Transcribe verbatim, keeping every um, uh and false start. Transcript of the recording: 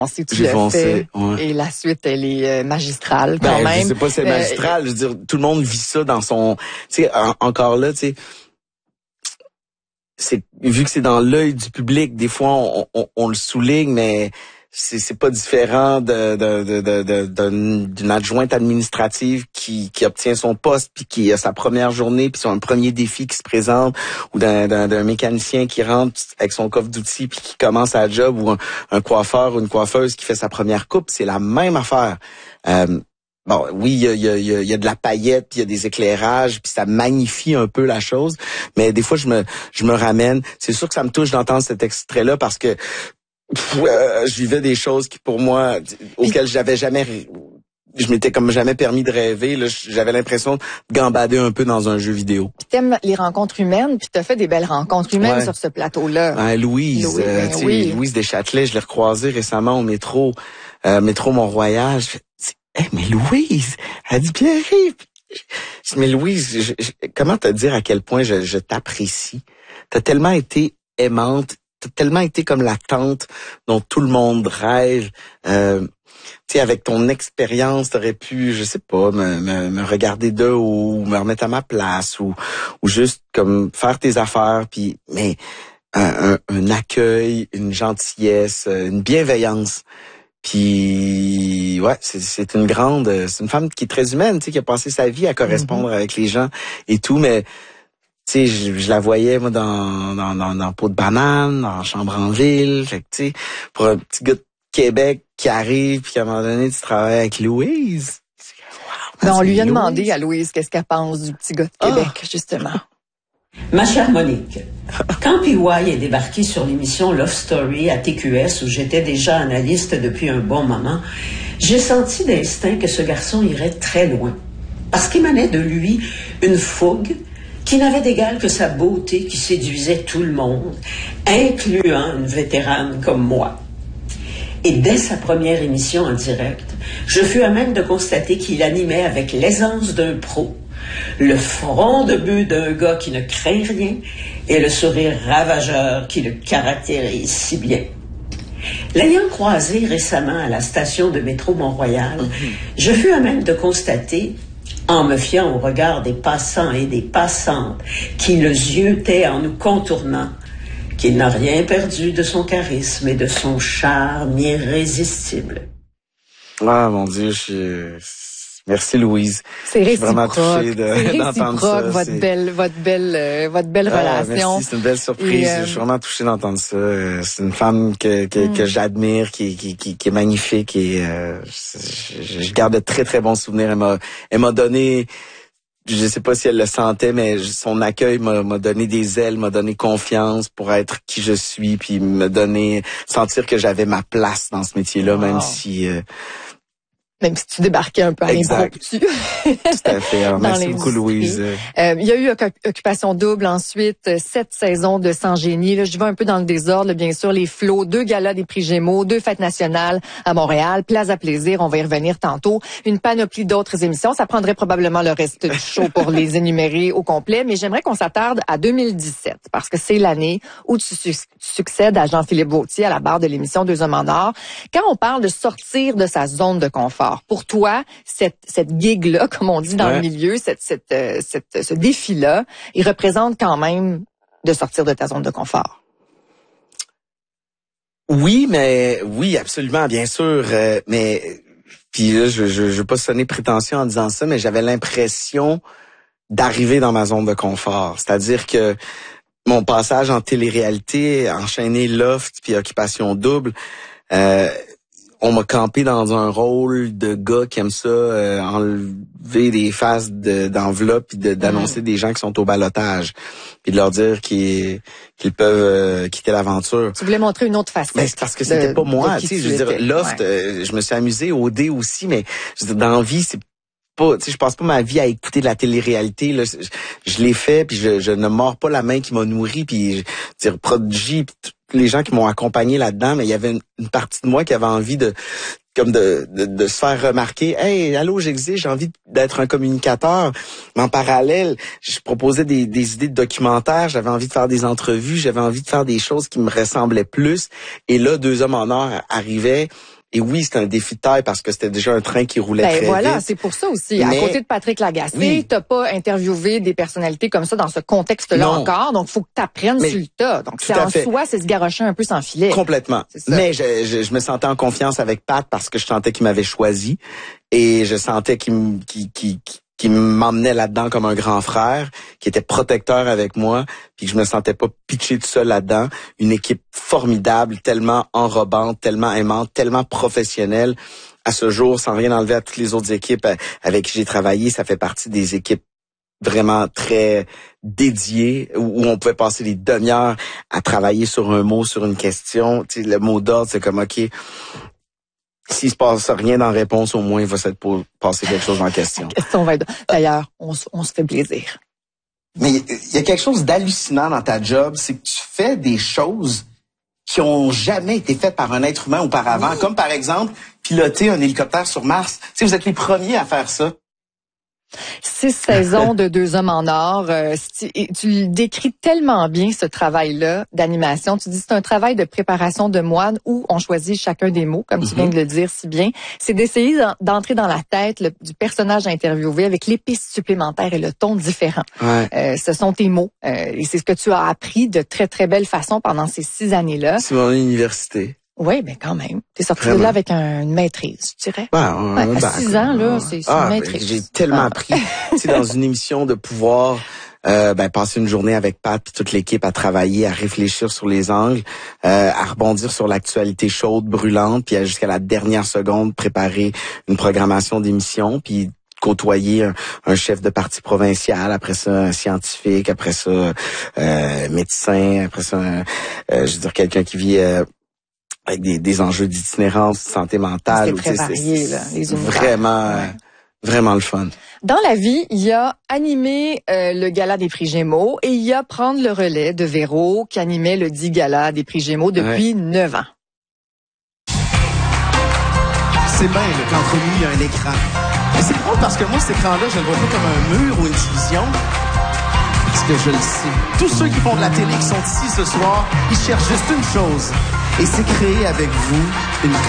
Si tu J'ai le foncé, fais, ouais. et la suite, elle est euh, magistrale quand ben, même. Je sais pas si c'est magistral, euh, je veux dire, tout le monde vit ça dans son... Tu sais, en, encore là, tu sais, c'est vu que c'est dans l'œil du public, des fois, on, on, on le souligne, mais c'est, c'est pas différent de, de, de, de, de, de, d'une adjointe administrative qui, qui obtient son poste, puis qui a sa première journée, puis son premier défi qui se présente, ou d'un, d'un, d'un mécanicien qui rentre avec son coffre d'outils, puis qui commence à job, ou un, un coiffeur ou une coiffeuse qui fait sa première coupe. C'est la même affaire. Euh, Bon, oui, il y a, y, a, y a de la paillette, il y a des éclairages, puis ça magnifie un peu la chose. Mais des fois, je me, je me ramène. C'est sûr que ça me touche d'entendre cet extrait-là parce que pff, euh, je vivais des choses qui, pour moi, auxquelles j'avais jamais, je m'étais comme jamais permis de rêver. Là, j'avais l'impression de gambader un peu dans un jeu vidéo. Tu aimes les rencontres humaines, puis tu as fait des belles rencontres humaines ouais. sur ce plateau-là. Ouais, Louise, Louise, euh, ben oui. Louise Deschâtelet, je l'ai recroisée récemment au métro, euh, métro Mont-Royal. Je fais, hey, mais Louise, elle dit Pierre-Yves. Je dis, mais Louise, je, je, comment te dire à quel point je, je t'apprécie? T'as tellement été aimante, t'as tellement été comme la tante dont tout le monde rêve. Euh, tu sais, avec ton expérience, t'aurais pu, je sais pas, me, me, me regarder de haut, ou me remettre à ma place, ou, ou juste comme faire tes affaires, puis mais un, un, un accueil, une gentillesse, une bienveillance. Puis ouais, c'est, c'est une grande, c'est une femme qui est très humaine, tu sais, qui a passé sa vie à correspondre mm-hmm. avec les gens et tout, mais tu sais, je, je la voyais moi dans dans dans, dans Peau de banane, dans Chambre en ville, fait que tu sais, pour un petit gars de Québec qui arrive puis qu'à un moment donné tu travailles avec Louise. Wow, ben, on lui a Louise. demandé à Louise qu'est-ce qu'elle pense du petit gars de Québec oh. justement. Ma chère Monique, quand P Y est débarqué sur l'émission Love Story à T Q S, où j'étais déjà analyste depuis un bon moment, j'ai senti d'instinct que ce garçon irait très loin. Parce qu'émanait de lui une fougue qui n'avait d'égal que sa beauté qui séduisait tout le monde, incluant une vétérane comme moi. Et dès sa première émission en direct, je fus à même de constater qu'il animait avec l'aisance d'un pro, le front de bœuf d'un gars qui ne craint rien et le sourire ravageur qui le caractérise si bien. L'ayant croisé récemment à la station de métro Mont-Royal, mm-hmm. je fus à même de constater, en me fiant au regard des passants et des passantes qui le ziotaient en nous contournant, qu'il n'a rien perdu de son charisme et de son charme irrésistible. Ah, mon Dieu, je suis... Merci Louise. C'est réciproque. Je suis vraiment touché de, c'est d'entendre ça. Votre c'est... belle, votre belle, euh, votre belle ah, relation. Merci, c'est une belle surprise. Euh... Je suis vraiment touché d'entendre ça. C'est une femme que que, mm. que j'admire, qui, qui qui qui est magnifique et euh, je, je garde de très très bons souvenirs. Elle m'a elle m'a donné. Je sais pas si elle le sentait, mais son accueil m'a, m'a donné des ailes, m'a donné confiance pour être qui je suis, puis me donner sentir que j'avais ma place dans ce métier-là, wow. même si. Euh, Même si tu débarquais un peu à l'impromptu. Tout à fait. Alors, merci beaucoup, Louise. Euh, il y a eu Occupation double ensuite, sept saisons de Sans génie. Là, je vais un peu dans le désordre, là, bien sûr, les flots, deux galas des prix Gémeaux, deux fêtes nationales à Montréal, Plaza Plaisir, on va y revenir tantôt, une panoplie d'autres émissions. Ça prendrait probablement le reste du show pour les énumérer au complet, mais j'aimerais qu'on s'attarde à deux mille dix-sept, parce que c'est l'année où tu, su- tu succèdes à Jean-Philippe Vautier à la barre de l'émission Deux hommes en or. Quand on parle de sortir de sa zone de confort, pour toi, cette, cette gig-là, comme on dit dans ouais. le milieu, cette, cette, euh, cette, ce défi-là, il représente quand même de sortir de ta zone de confort. Oui, mais oui, absolument, bien sûr. Euh, mais puis là, je, je, je veux pas sonner prétentieux en disant ça, mais j'avais l'impression d'arriver dans ma zone de confort. C'est-à-dire que mon passage en télé-réalité, enchaîné Loft puis Occupation double, euh, on m'a campé dans un rôle de gars qui aime ça, euh, enlever des faces de, d'enveloppe puis de, d'annoncer mmh. des gens qui sont au ballottage puis de leur dire qu'ils, qu'ils peuvent euh, quitter l'aventure. Tu voulais montrer une autre facette. Mais c'est parce que c'était de, pas moi, tu sais, je veux dire, Loft, ouais. euh, je me suis amusé au dé aussi, mais je veux dire, dans la vie, c'est pas, tu sais, je passe pas ma vie à écouter de la télé-réalité, là. Je, je l'ai fait puis je, je ne mords pas la main qui m'a nourri puis je dire Prodigy puis les gens qui m'ont accompagné là-dedans, mais il y avait une, une partie de moi qui avait envie de comme de, de, de se faire remarquer. Hey, allô, j'existe, j'ai envie d'être un communicateur. Mais en parallèle, je proposais des, des idées de documentaires, j'avais envie de faire des entrevues, j'avais envie de faire des choses qui me ressemblaient plus. Et là, Deux hommes en or arrivaient. Et oui, c'était un défi de taille parce que c'était déjà un train qui roulait ben très voilà, vite. C'est pour ça aussi. Mais, à côté de Patrick Lagacé, oui. T'as pas interviewé des personnalités comme ça dans ce contexte-là non. encore. Donc, faut que t'apprennes sur le tas. Donc, c'est en fait. soi, c'est se garrocher un peu sans filet. Complètement. Mais je, je, je me sentais en confiance avec Pat parce que je sentais qu'il m'avait choisi et je sentais qu'il qu'il, qu'il, qui m'emmenait là-dedans comme un grand frère, qui était protecteur avec moi, puis que je me sentais pas pitché tout seul là-dedans. Une équipe formidable, tellement enrobante, tellement aimante, tellement professionnelle. À ce jour, sans rien enlever à toutes les autres équipes avec qui j'ai travaillé, ça fait partie des équipes vraiment très dédiées, où on pouvait passer des demi-heures à travailler sur un mot, sur une question. Tu sais, le mot d'ordre, c'est comme, OK, s'il se passe rien dans la réponse, au moins, il va se passer quelque chose en question. La question va être... D'ailleurs, on, on se fait plaisir. Mais il y a quelque chose d'hallucinant dans ta job, c'est que tu fais des choses qui ont jamais été faites par un être humain auparavant. Oui. Comme par exemple, piloter un hélicoptère sur Mars. Tu sais, vous êtes les premiers à faire ça. Six saisons de Deux hommes en or. Euh, tu, tu le décris tellement bien, ce travail-là d'animation. Tu dis c'est un travail de préparation de moine où on choisit chacun des mots, comme mm-hmm. tu viens de le dire si bien. C'est d'essayer d'entrer dans la tête le, du personnage interviewé avec les pistes supplémentaires et le ton différent. Ouais. Euh, ce sont tes mots. Euh, et c'est ce que tu as appris de très, très belle façon pendant ces six années-là. C'est mon université. Oui, mais quand même. T'es sorti Vraiment. de là avec un, une maîtrise, je dirais. Ben, ouais, à six ans, là, c'est ah, une maîtrise. Ben, j'ai tellement ah. appris. Tu sais, dans une émission de pouvoir euh, ben, passer une journée avec Pat et toute l'équipe à travailler, à réfléchir sur les angles, euh, à rebondir sur l'actualité chaude, brûlante, puis jusqu'à la dernière seconde préparer une programmation d'émission, puis côtoyer un, un chef de parti provincial, après ça un scientifique, après ça euh, médecin, après ça euh, je veux dire quelqu'un qui vit euh, avec des, des enjeux d'itinérance, de santé mentale. C'est très varié, là, les univers. Vraiment, ouais. vraiment le fun. Dans la vie, il y a animer euh, le gala des prix Gémeaux et il y a prendre le relais de Véro qui animait le dit gala des prix Gémeaux depuis neuf ouais. ans. C'est bien qu'entre nous, il y a un écran. Mais c'est drôle parce que moi, cet écran-là, je le vois pas comme un mur ou une télévision. Parce que je le sais. Tous ceux qui font de la télé, qui sont ici ce soir, ils cherchent juste une chose. Et c'est créer avec vous une